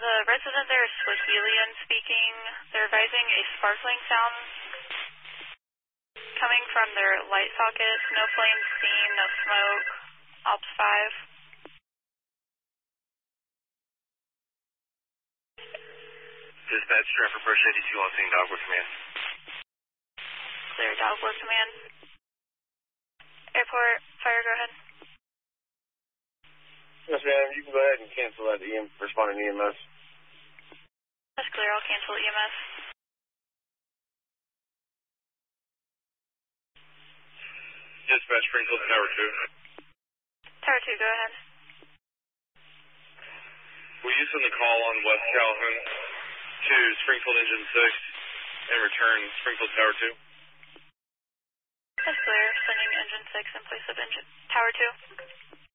The resident there is Swahilian speaking. They're advising a sparkling sound coming from their light sockets. No flames seen, no smoke. Ops 5. Dispatch, Traffic Brush 82 on scene, Dogwood Command. Clear, Dogwood Command. Airport, fire, go ahead. Yes, ma'am. You can go ahead and cancel that responding EMS. That's clear. I'll cancel EMS. Dispatch, Springfield Tower 2. Tower 2, go ahead. Will you send the call on West Calhoun to Springfield Engine 6 and return Springfield Tower 2? That's clear. Sending Engine 6 in place of Tower 2.